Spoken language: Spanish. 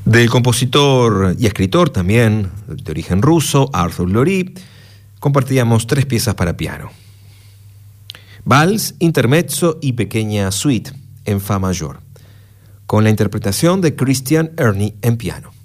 Del compositor y escritor también de origen ruso, Arthur Loree, compartíamos 3 piezas para piano: Vals, Intermezzo y Pequeña Suite en Fa mayor, con la interpretación de Christian Erny en piano.